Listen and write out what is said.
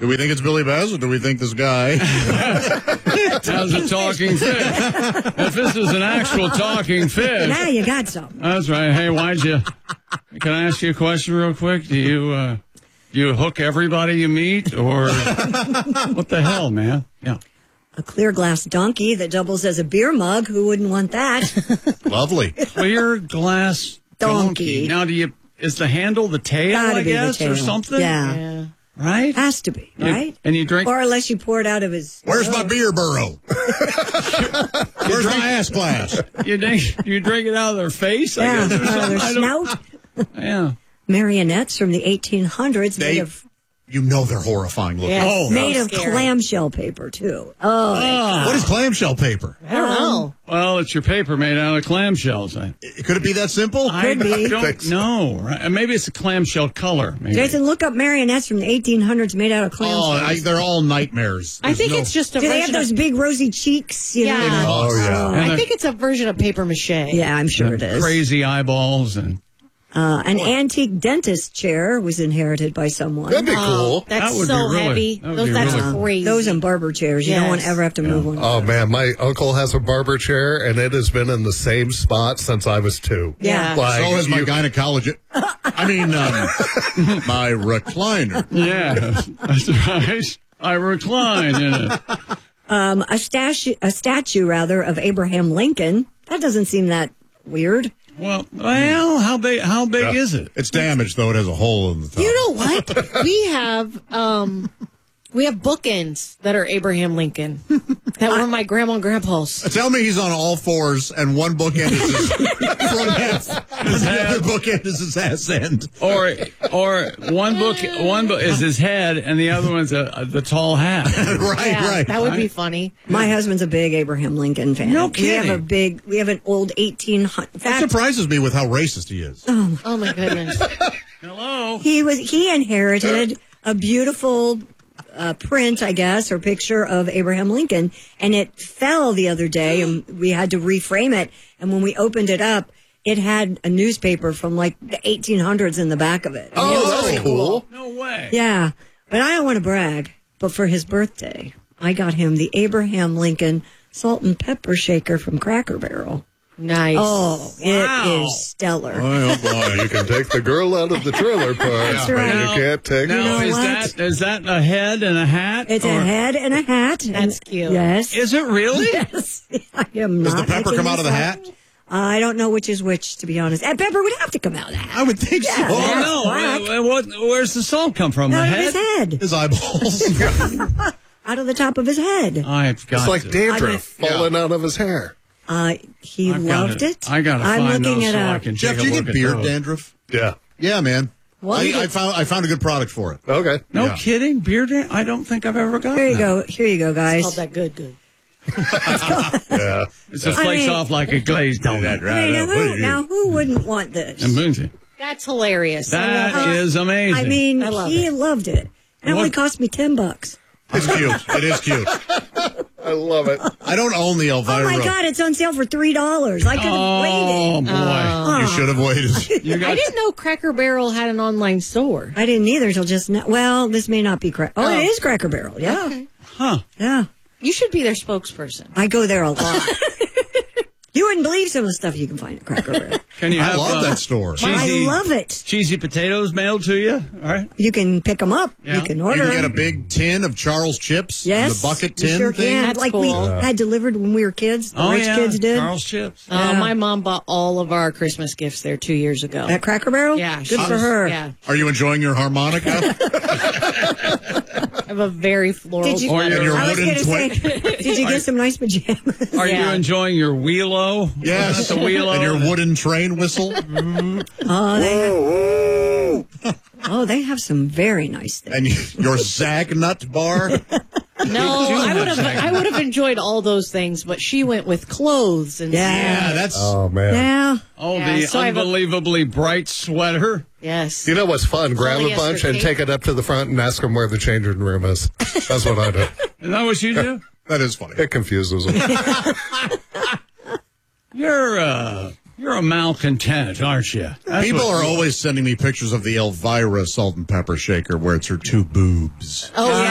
Do we think it's Billy Bass, or do we think this guy? Sounds a talking fish. If this is an actual talking fish. Now you got something. That's right. Hey, can I ask you a question real quick? Do you hook everybody you meet, or what the hell, man? Yeah. A clear glass donkey that doubles as a beer mug. Who wouldn't want that? Lovely. Clear glass donkey. Now, is the handle the tail, Gotta I be the guess, or tail. something? Yeah. Right? Has to be, right? And you drink... Or unless you pour it out of his... Where's my beer burrow? Where's my ass glass? You drink it out of their face, I Yeah, guess, or out of something? their snout. Yeah. Marionettes from the 1800s made of... You know they're horrifying looking. Yeah. Oh, Made of scary. clamshell paper, too. Oh, what is clamshell paper? I don't know. Well, it's your paper made out of clamshells. Could it be that simple? I be. don't know. Right? Maybe it's a clamshell color. Maybe. Jason, look up marionettes from the 1800s made out of clamshells. They're all nightmares. I think it's just a Do they version have those of... big rosy cheeks? You Yeah. know? Oh, yeah. And I think it's a version of paper mache. Yeah, I'm sure it is. Crazy eyeballs and... An antique dentist chair was inherited by someone. That'd be cool. That's That would so be really- heavy. that would be That's really- crazy. Those and barber chairs. You don't Yes. want to ever have to move one. Oh, man, my uncle has a barber chair, and it has been in the same spot since I was 2. Yeah. Like, So is my you- gynecologist. I mean, my recliner. Yeah, that's right. I recline in it. A statue of Abraham Lincoln. That doesn't seem that weird. Well, how big is it? It's damaged, though. It has a hole in the top. You know what? We have bookends that are Abraham Lincoln that were my grandma and grandpa's. Tell me he's on all fours, and one bookend is his front half, and the other bookend is his ass end. Or one book is his head, and the other one's the tall hat. Right. That would be funny. My husband's a big Abraham Lincoln fan. No kidding. We have an old 1800. In That fact, surprises me with how racist he is. Oh my goodness. Hello. he inherited a beautiful print, I guess, or picture of Abraham Lincoln, and it fell the other day, and we had to reframe it. And when we opened it up, it had a newspaper from like the 1800s in the back of it. I mean, it was Oh, really that's cool. No way. Yeah, but I don't want to brag, but for his birthday, I got him the Abraham Lincoln salt and pepper shaker from Cracker Barrel. Nice. Oh, Wow. it is stellar. Oh, boy. You can take the girl out of the trailer park, That's but right. you can't take Now, know is that a head and a hat? It's a head and a hat. That's cute. Yes. Is it really? Yes. I am Does not the pepper making come out of the this hat? up. I don't know which is which, to be honest. And pepper would have to come out of the hat. I would think Yeah. so. Oh, no. Where's the salt come from? The Out of head? his head. His eyeballs. Out of the top of his head. I've got It's like to. dandruff falling out of his hair. He I've loved gotta- it. I gotta I'm find looking those it so I up. can Jeff, take do a you look get at beard those. dandruff? Yeah. Yeah, man. Well, I found a good product for it. Okay. No Yeah. kidding, beard. I don't think I've ever gotten Here you that. go. Here you go, guys. Called that good. Yeah. It just flakes mean- off like a glazed donut. Hey, now who wouldn't want this? And Boonsy. That's hilarious. That is amazing. I mean, I love he it. loved it. It only What- cost me $10. It's cute. It is cute. I love it. I don't own the Elvira. Oh my God, it's on sale for $3. I could have oh waited. boy, You should have waited. you I got didn't know Cracker Barrel had an online store. I didn't either till just now. Well, this may not be Cracker. Oh, it is Cracker Barrel. Yeah. Okay. huh? Yeah. You should be their spokesperson. I go there a lot. You wouldn't believe some of the stuff you can find at Cracker Barrel. Can you I have love that store. cheesy- I love it. cheesy potatoes mailed to you? All right. You can pick them up. Yeah. You can You order can get a them. big tin of Charles chips. Yes. The bucket you tin sure thing. can. That's like cool. we had delivered when we were kids. The Oh rich yeah, kids did. Charles chips. My mom bought all of our Christmas gifts there 2 years ago. At Cracker Barrel? Yeah. Good she for was- her. Yeah. Are you enjoying your harmonica? I have a very floral Did you, Or sweater. your I was wooden going to say, did you get some nice pajamas? Are Yeah. you enjoying your wheelo? Yes. The wheelo. And your wooden train whistle. They have some very nice things. And your Zagnut bar. No, I would have enjoyed all those things, but she went with clothes and Yeah, that's... Oh, man. Yeah. Oh, Yeah, the so I have a- unbelievably bright sweater. yes. You know what's fun? Grab a Polyester bunch and tape. take it up to the front and ask them where the changing room is. That's what I do. Is that what you do? That is funny. It confuses them. You're a malcontent, aren't you? That's People what are you always sending me pictures of the Elvira salt and pepper shaker where it's her two boobs. Oh, yeah.